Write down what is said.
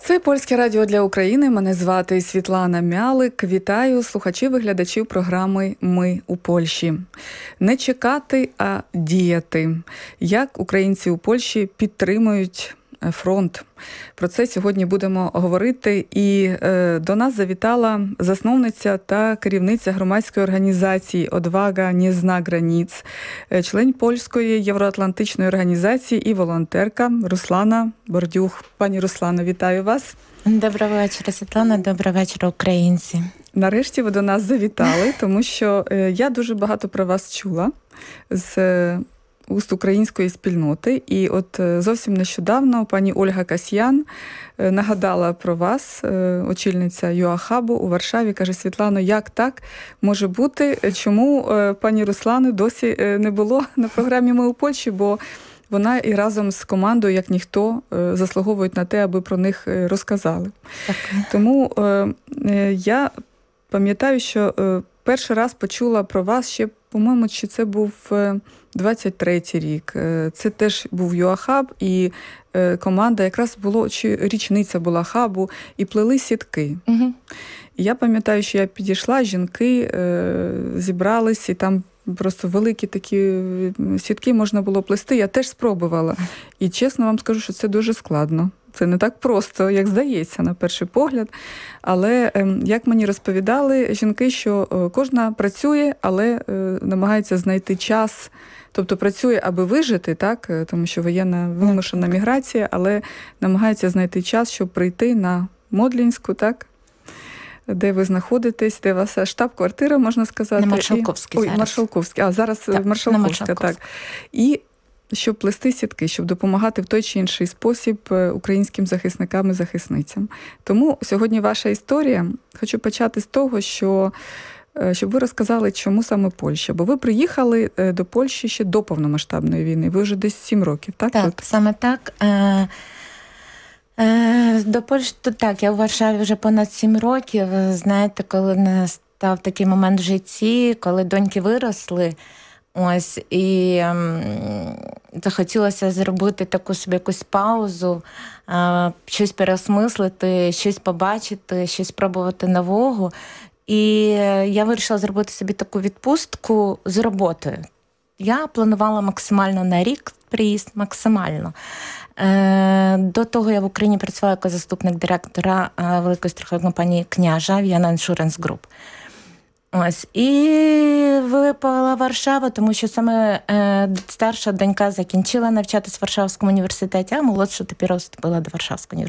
Це Польське радіо для України. Мене звати Світлана Мялик. Вітаю слухачів і глядачів програми «Ми у Польщі». Не чекати, а діяти. Як українці у Польщі підтримують фронт. Про це сьогодні будемо говорити. І до нас завітала засновниця та керівниця громадської організації «Одвага не зна границ», член Польської євроатлантичної організації і волонтерка Руслана Бордюх. Пані Руслано, вітаю вас. Доброго вечора, Світлана. Доброго вечора, українці. Нарешті ви до нас завітали, тому що я дуже багато про вас чула з уст української спільноти. І от зовсім нещодавно пані Ольга Касьян нагадала про вас, очільниця ЮАХабу у Варшаві. Каже: Світлано, як так може бути? Чому пані Руслани досі не було на програмі «Ми у Польщі»? Бо вона і разом з командою, як ніхто, заслуговують на те, аби про них розказали. Так. Тому я пам'ятаю, що перший раз почула про вас ще, по-моєму, чи це був 23-й рік. Це теж був ЮАХаб, і команда, якраз було, чи річниця була хабу, і плели сітки. Угу. І я пам'ятаю, що я підійшла, жінки зібрались, і там просто великі такі сітки можна було плести. Я теж спробувала. І чесно вам скажу, що це дуже складно. Це не так просто, як здається, на перший погляд. Але, як мені розповідали жінки, що кожна працює, але намагається знайти час. Тобто працює, аби вижити, так? Тому що воєнна вимушена міграція, але намагається знайти час, щоб прийти на Модлінську, так? Де ви знаходитесь, де у вас штаб-квартира, можна сказати. На Маршалковській зараз. Маршалковській. А, зараз так, Маршалковська, так. І щоб плести сітки, щоб допомагати в той чи інший спосіб українським захисникам і захисницям. Тому сьогодні ваша історія. Хочу почати з того, що щоб ви розказали, чому саме Польща. Бо ви приїхали до Польщі ще до повномасштабної війни. Ви вже десь 7 років, так? Так, саме так. До Польщі, так, я у Варшаві вже понад 7 років. Знаєте, коли настав такий момент в житті, коли доньки виросли, ось, і захотілося зробити таку собі якусь паузу, щось переосмислити, щось побачити, щось спробувати нового. І я вирішила зробити собі таку відпустку з роботою. Я планувала максимально на рік приїзд, максимально. До того я в Україні працювала як заступник директора великої страхової компанії «Княжа» Vienna Insurance Group. Ось. І випала Варшава, тому що саме старша донька закінчила навчатись в Варшавському університеті, а молодша тепер вступила до Варшавського університету.